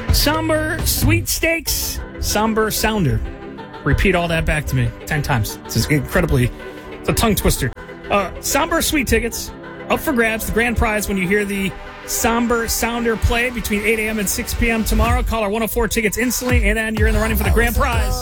Somber sweepstakes. Somber sounder. Repeat all that back to me 10 times. This is it's a tongue twister. Somber sweet tickets up for grabs. The grand prize when you hear the Somber Sounder play between 8 a.m. and 6 p.m. tomorrow. Call our 104 tickets instantly, and then you're in the running for the grand prize.